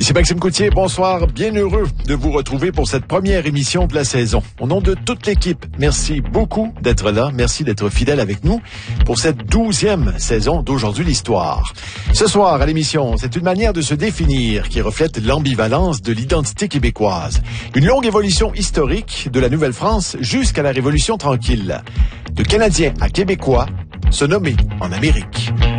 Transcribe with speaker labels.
Speaker 1: Ici Maxime Coutier, bonsoir. Bien heureux de vous retrouver pour cette première émission de la saison. Au nom de toute l'équipe, merci beaucoup d'être là. Merci d'être fidèle avec nous pour cette 12e saison d'Aujourd'hui l'Histoire. Ce soir à l'émission, c'est une manière de se définir qui reflète l'ambivalence de l'identité québécoise. Une longue évolution historique de la Nouvelle-France jusqu'à la Révolution tranquille. De Canadiens à Québécois, se nommer en Amérique.